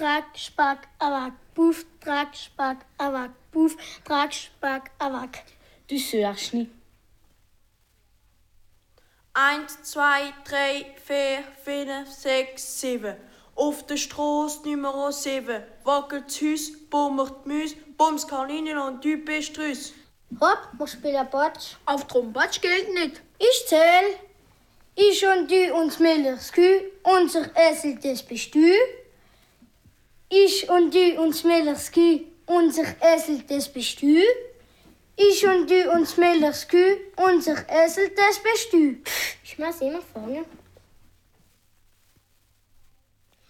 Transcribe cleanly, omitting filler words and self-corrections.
Trak, Spack, Awak, Puff, Trak, Spack, Awak, Puff, Trak, Spack, Awak. Du sagst nicht. 1, 2, 3, 4, 5, 6, 7. Auf der Strasse Nummer 7 wackelt das Haus, bummert die Mäuse, bums Kaninchen und du bist Rüss. Hopp, wir spielen Batsch. Auf Trompatsch gilt nicht. Ich zähl. Ich und du uns Millers Kühe, unser Esel, das bist du. Ich und du uns Millers Kühe, unser Esel, das bist du. Ich und du uns Millers Kühe, unser Esel, das bist du. Ich muss immer fangen.